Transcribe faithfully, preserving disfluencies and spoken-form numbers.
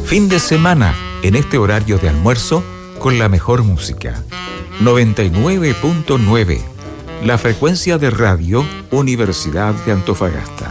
Fin de semana, en este horario de almuerzo, con la mejor música. noventa y nueve punto nueve, la frecuencia de radio Universidad de Antofagasta.